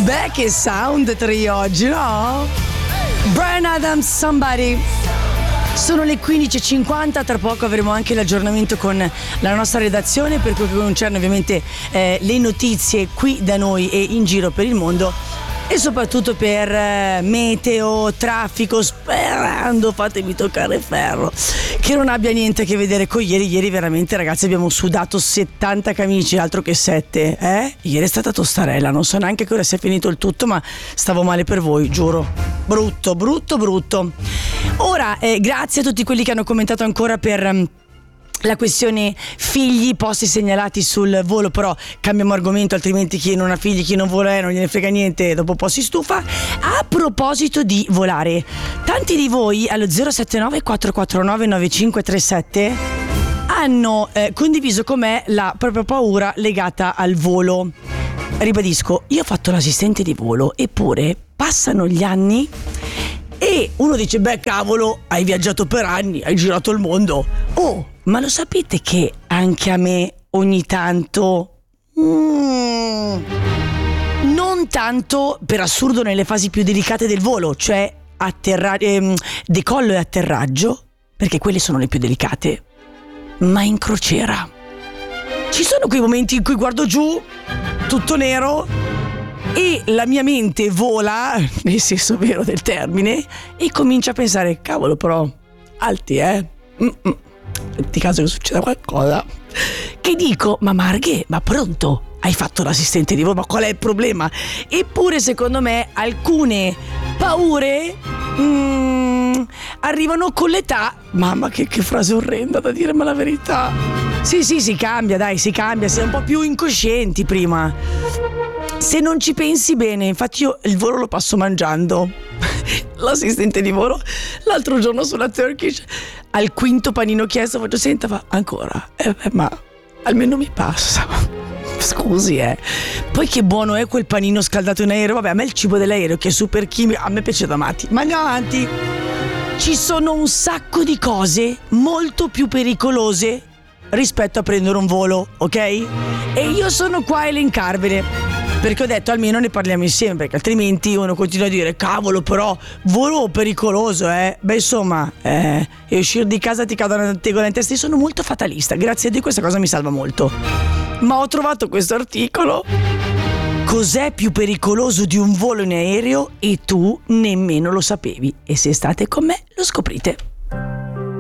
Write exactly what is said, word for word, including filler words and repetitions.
Beh, che sound trio oggi, no? Bryan Adams, Somebody. Sono le quindici e cinquanta, tra poco avremo anche l'aggiornamento con la nostra redazione per quel che concerne ovviamente eh, le notizie qui da noi e in giro per il mondo, e soprattutto per eh, meteo, traffico, sperando, fatemi toccare ferro, che non abbia niente a che vedere con ieri. Ieri veramente, ragazzi, abbiamo sudato settanta camici, altro che sette, eh? Ieri è stata tostarella, non so neanche che ora sia finito il tutto, ma stavo male per voi, giuro. Brutto, brutto, brutto. Ora, eh, grazie a tutti quelli che hanno commentato ancora per um, la questione figli, posti segnalati sul volo, però cambiamo argomento, altrimenti chi non ha figli, chi non vola eh, non gliene frega niente, dopo un po' si stufa. A proposito di volare, tanti di voi allo zero sette nove quattro quattro nove nove cinque tre sette hanno eh, condiviso con me la propria paura legata al volo. Ribadisco, io ho fatto l'assistente di volo, eppure passano gli anni e uno dice, beh cavolo, hai viaggiato per anni, hai girato il mondo. Oh, ma lo sapete che anche a me ogni tanto, mm, non tanto per assurdo nelle fasi più delicate del volo, cioè atterra- ehm, decollo e atterraggio, perché quelle sono le più delicate, ma in crociera ci sono quei momenti in cui guardo giù, tutto nero, e la mia mente vola, nel senso vero del termine, e comincia a pensare, cavolo però, alti eh, Mm-mm. metti caso che succeda qualcosa, che dico, ma Marghe, ma pronto? Hai fatto l'assistente di volo, ma qual è il problema? Eppure secondo me alcune paure mm, arrivano con l'età. Mamma che, che frase orrenda da dire, ma la verità. Sì sì, si cambia, dai, si cambia, si è un po' più incoscienti prima. Se non ci pensi bene, infatti io il volo lo passo mangiando. L'assistente di volo l'altro giorno sulla Turkish, al quinto panino chiesto, faccio, senta, fa ancora? Eh, eh, ma almeno mi passa. Scusi, eh. Poi che buono è quel panino scaldato in aereo. Vabbè, a me il cibo dell'aereo, che è super chimico, a me piace da matti. Ma andiamo avanti. Ci sono un sacco di cose molto più pericolose rispetto a prendere un volo, ok? E io sono qua a elencarvene, perché ho detto almeno ne parliamo insieme, perché altrimenti uno continua a dire, cavolo però volo pericoloso, eh. Beh insomma, eh, e uscire di casa ti cade una tegola in testa. Io sono molto fatalista, grazie a Dio questa cosa mi salva molto. Ma ho trovato questo articolo, cos'è più pericoloso di un volo in aereo, e tu nemmeno lo sapevi, e se state con me lo scoprite.